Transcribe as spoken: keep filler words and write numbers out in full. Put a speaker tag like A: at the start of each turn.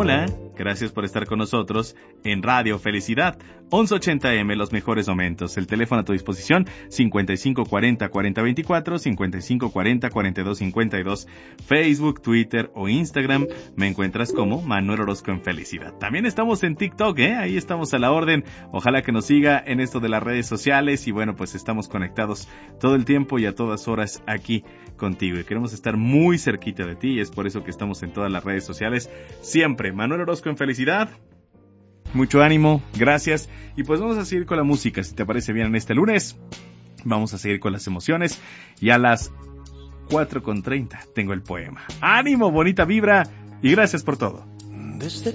A: hola. Gracias por estar con nosotros en Radio Felicidad. once ochenta eme, los mejores momentos. El teléfono a tu disposición, cincuenta y cinco cuarenta, cuarenta veinticuatro, cincuenta y cinco cuarenta, cuarenta y dos cincuenta y dos. Facebook, Twitter o Instagram. Me encuentras como Manuel Orozco en Felicidad. También estamos en TikTok, ¿eh? Ahí estamos a la orden. Ojalá que nos siga en esto de las redes sociales. Y bueno, pues estamos conectados todo el tiempo y a todas horas aquí contigo. Y queremos estar muy cerquita de ti. Y es por eso que estamos en todas las redes sociales. Siempre, Manuel Orozco en Felicidad. Mucho ánimo, gracias. Y pues vamos a seguir con la música, si te parece bien, en este lunes. Vamos a seguir con las emociones. Y a las cuatro con treinta tengo el poema. ¡Ánimo, bonita vibra! Y gracias por todo.
B: Desde